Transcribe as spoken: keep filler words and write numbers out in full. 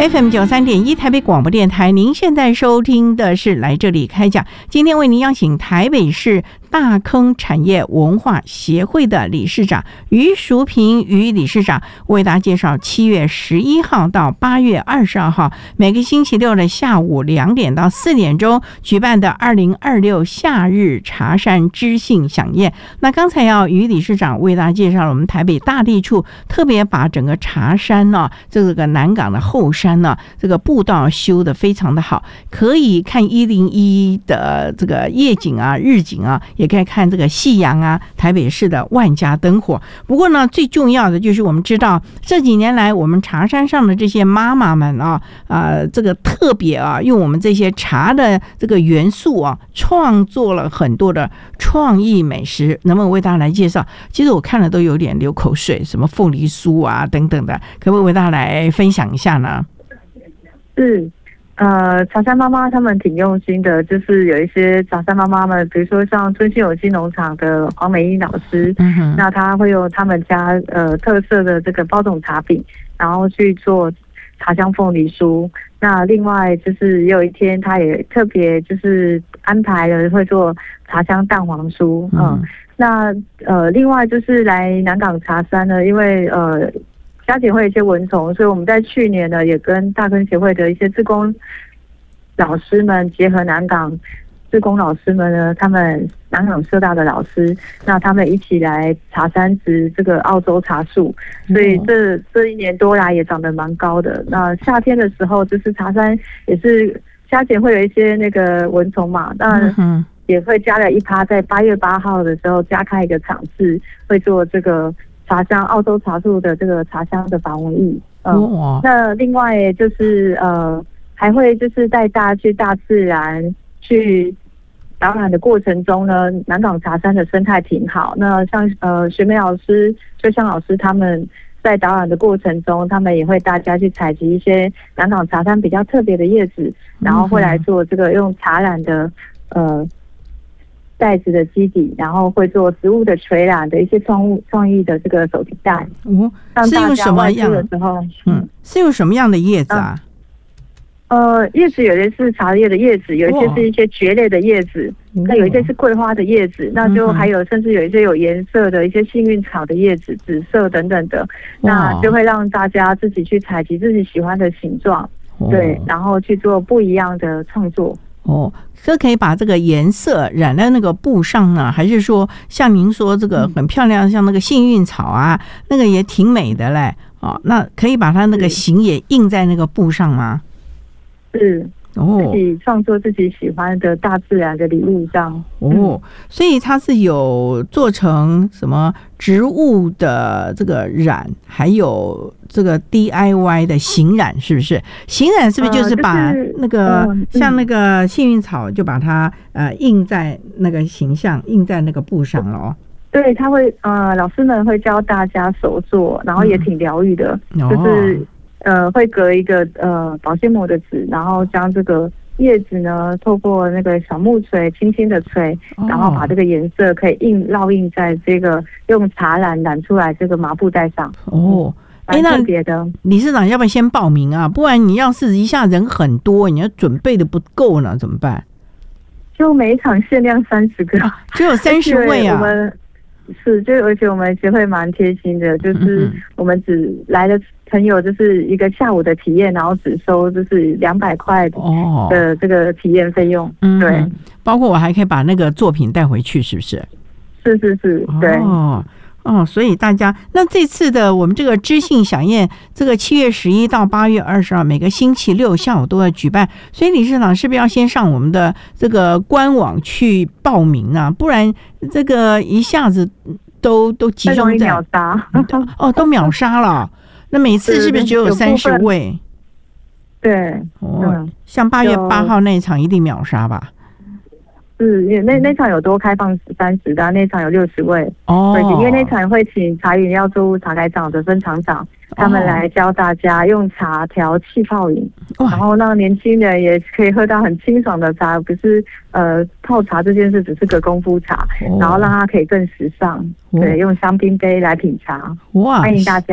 F M 九三点一台北广播电台，您现在收听的是来这里开讲。今天为您邀请台北市大坑产业文化协会的理事长于淑萍于理事长为大家介绍七月十一号到八月二十二号每个星期六的下午两点到四点钟举办的二零二六夏日茶山知性飨宴。那刚才要于理事长为大家介绍了我们台北大地处特别把整个茶山呢、啊，这个南港的后山呢、啊，这个步道修得非常的好，可以看一零一的这个夜景啊、日景啊，也可以看这个夕阳啊，台北市的万家灯火。不过呢，最重要的就是我们知道这几年来我们茶山上的这些妈妈们啊，呃，这个特别啊，用我们这些茶的这个元素啊，创作了很多的创意美食。能不能为大家来介绍？其实我看了都有点流口水，什么凤梨酥啊等等的，可不可以为大家来分享一下呢？ 是，呃，茶山妈妈他们挺用心的，就是有一些茶山妈妈们，比如说像春兴有机农场的黄美英老师，嗯、那他会用他们家呃特色的这个包种茶饼，然后去做茶香凤梨酥。那另外就是也有一天，他也特别就是安排了会做茶香蛋黄酥，嗯，嗯那呃另外就是来南港茶山呢，因为呃。家姐会有一些蚊虫，所以我们在去年呢也跟大坑协会的一些志工老师们结合南港志工老师们呢，他们南港社大的老师，那他们一起来茶山植这个澳洲茶树，所以这这一年多来也长得蛮高的。那夏天的时候，就是茶山也是家姐会有一些那个蚊虫嘛，那也会加了一趴，在八月八号的时候加开一个场次，会做这个。茶香澳洲茶树的这个茶香的防蚊液，嗯、呃，那另外就是呃，还会就是带大家去大自然去导览的过程中呢，南港茶山的生态挺好。那像呃学妹老师、秋香老师他们在导览的过程中，他们也会大家去采集一些南港茶山比较特别的叶子，然后会来做这个用茶染的呃。袋子的基底，然后会做植物的垂染的一些创物创意的这个手提袋。 哦，是用什么样的时候？ 嗯，是用什么样的叶子啊？ 嗯、呃，叶子有些是茶叶的叶子，有一些是一些蕨类的叶子，那、哦、有一些是桂花的叶子，那就还有甚至有一些有颜色的一些幸运草的叶子，紫色等等的，那就会让大家自己去采集自己喜欢的形状，哦、对，然后去做不一样的创作。 哦，这可以把这个颜色染在那个布上呢，还是说像您说这个很漂亮，像那个幸运草啊，那个也挺美的嘞。哦，那可以把它那个形也印在那个布上吗？ 是。哦，自己创作自己喜欢的大自然的礼物上哦、 嗯，所以它是有做成什么植物的这个染，还有这个 D I Y 的形染，是不是？形染是不是就是把那个、呃就是嗯、像那个幸运草就把它呃印在那个形象印在那个布上了哦？ 对，他会呃老师们会教大家手做，然后也挺疗愈的，嗯、就是。哦呃，会隔一个呃保鲜膜的纸，然后将这个叶子呢，透过那个小木锤轻轻的锤，哦、然后把这个颜色可以印烙印在这个用茶染染出来这个麻布袋上。哦，哎、嗯，那别的理事长要不要先报名啊？不然你要是一下人很多，你要准备的不够呢，怎么办？ 就每一场限量三十个， 只有三十位啊。 是，就而且我们协会蛮贴心的，就是我们只来的朋友就是一个下午的体验，然后只收就是两百块的这个体验费用。嗯，对， 包括我还可以把那个作品带回去，是不是？ 是是是，对。 哦哦，所以大家那这次的我们这个知性飨宴，这个七月十一到八月二十二，每个星期六下午都要举办。所以理事长是不是要先上我们的这个官网去报名啊？不然这个一下子都都集中在秒杀哦，都秒杀了。那每次是不是只有三十位？ 对， 哦，嗯、像八月八号那一场一定秒杀吧？ 是，因为那那场有多开放三十的，那场有六十位哦。对，因为那场会请茶饮料作物茶改厂的分厂长，他们来教大家用茶调气泡饮，然后让年轻人也可以喝到很清爽的茶，不是呃泡茶这件事只是个功夫茶，然后让它可以更时尚，对，用香槟杯来品茶。哇，欢迎大家。